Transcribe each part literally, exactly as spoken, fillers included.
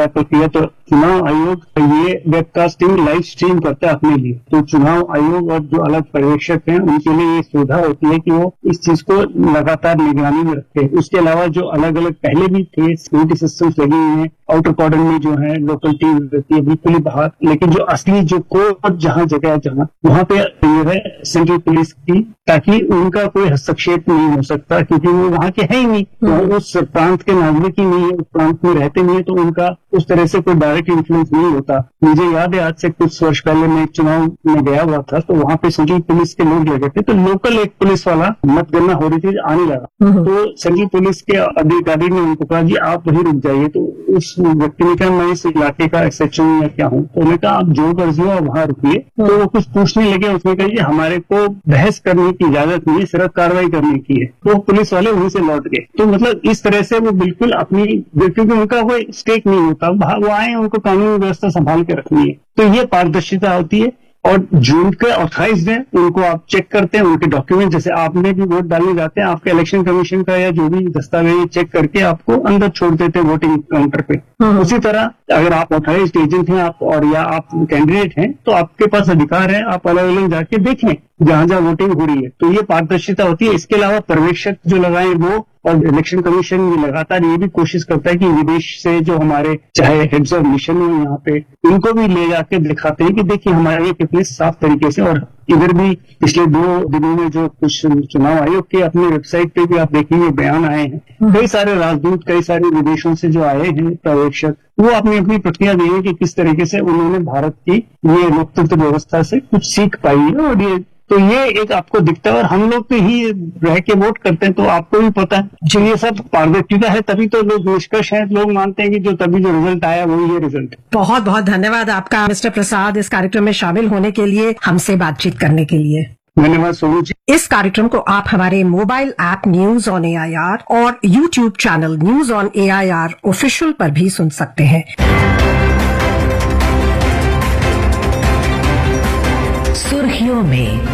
सारा प्रक्रिया। तो चुनाव आयोग ये वेबकास्टिंग लाइव स्ट्रीम करता है अपने लिए, तो चुनाव आयोग और जो अलग पर्यवेक्षक हैं उनके लिए ये सुविधा होती है कि वो इस चीज को लगातार निगरानी में रखते हैं। उसके अलावा जो अलग अलग पहले भी थे सिक्योरिटी सिस्टम्स लगे हुए हैं, आउटर कॉर्डन में जो है लोकल टीम रहती है बिल्कुल ही बाहर, लेकिन जो असली जो कोर जहाँ जगह है जहाँ वहाँ पे ये है सेंट्रल पुलिस की, ताकि उनका कोई हस्तक्षेप नहीं हो सकता, क्योंकि वो वहाँ के है ही नहीं, वो उस प्रांत के नागरिक ही नहीं है, उस प्रांत में रहते नहीं है, तो उनका उस तरह से कोई डायरेक्ट इन्फ्लुएंस नहीं होता। मुझे याद है आज से कुछ वर्ष पहले मैं एक चुनाव में गया हुआ था, तो वहाँ पे सेंट्रल पुलिस के लोग लगे थे, तो लोकल एक पुलिस वाला मतगणना हो रही थी आने लगा, तो सेंट्रल पुलिस के अधिकारी ने उनको कहा जी आप वहीं रुक जाइए। तो उस व्यक्ति ने कहा मैं इस इलाके का एस एच ओ या क्या हूँ, तो उन्होंने कहा आप जो मर्जी हो वहां रुकिए। तो वो कुछ पूछने लगे, उसने कहा जी हमारे को बहस करने की इजाजत नहीं है, सिर्फ कार्रवाई करने की है। तो पुलिस वाले वहीं से लौट गए। तो मतलब इस तरह से वो बिल्कुल अपनी, क्योंकि उनका कोई स्टेक नहीं होता, वो आए उनको कानूनी व्यवस्था संभाल के रखनी है, तो ये पारदर्शिता होती है। और जो उनके ऑथराइज्ड है उनको आप चेक करते हैं, उनके डॉक्यूमेंट, जैसे आपने भी वोट डालने जाते हैं, आपके इलेक्शन कमीशन का या जो भी दस्तावेज चेक करके आपको अंदर छोड़ देते हैं वोटिंग काउंटर पे। उसी तरह अगर आप ऑथराइज्ड एजेंट हैं आप और या आप कैंडिडेट हैं, तो आपके पास अधिकार है, आप अलग अलग जाके देख लें जहां जहां वोटिंग हो रही है। तो ये पारदर्शिता होती है। इसके अलावा पर्यवेक्षक जो लगाए वो, और इलेक्शन कमीशन ये लगातार ये भी कोशिश करता है कि विदेश से जो हमारे चाहे हेड्स ऑफ मिशन हो यहाँ पे, इनको भी ले जाके दिखाते हैं कि देखिए हमारे कितने साफ तरीके से। और इधर भी पिछले दो दिनों में जो कुछ चुनाव आयोग के अपनी वेबसाइट पे भी आप देखेंगे बयान आए हैं, कई सारे राजदूत, कई सारे विदेशों से जो आए हैं पर्यवेक्षक, वो अपनी अपनी प्रतिक्रिया देंगे कि किस तरीके से उन्होंने भारत की ये लोकतंत्र व्यवस्था से कुछ सीख पाई है। और ये तो ये एक आपको दिखता है, और हम लोग तो ही रह के वोट करते हैं, तो आपको भी पता है जो ये सब पारदर्शिता है, तभी तो लोग निष्कर्ष है, लोग मानते हैं कि जो तभी जो रिजल्ट आया वही ये रिजल्ट है। बहुत बहुत धन्यवाद आपका मिस्टर प्रसाद, इस कार्यक्रम में शामिल होने के लिए, हमसे बातचीत करने के लिए। धन्यवाद सोनू जी। इस कार्यक्रम को आप हमारे mobile app news on A I R और YouTube channel news on A I R official पर भी सुन सकते हैं। सुर्खियों में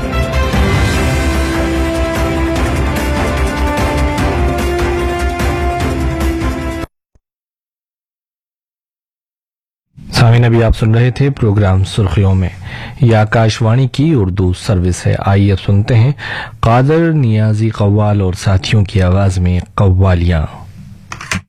सामीन, अभी आप सुन रहे थे प्रोग्राम सुर्खियों में। यह आकाशवाणी की उर्दू सर्विस है। आइए अब सुनते हैं कादर नियाजी कव्वाल और साथियों की आवाज में कव्वालियां।